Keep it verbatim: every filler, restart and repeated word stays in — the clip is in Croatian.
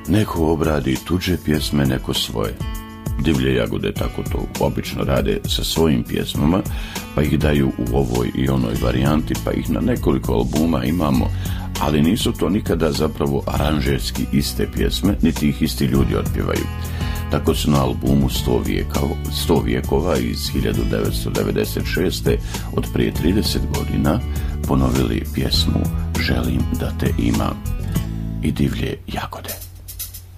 Neko obradi tuđe pjesme, neko svoje. Divlje jagode tako to obično rade sa svojim pjesmama, pa ih daju u ovoj i onoj varijanti, pa ih na nekoliko albuma imamo, ali nisu to nikada zapravo aranžerski iste pjesme, niti ih isti ljudi otpjevaju. Tako su na albumu sto, vijeka, sto vijekova iz hiljadu devetsto devedeset šeste od prije trideset godina ponovili pjesmu Želim da te imam i Divlje jagode.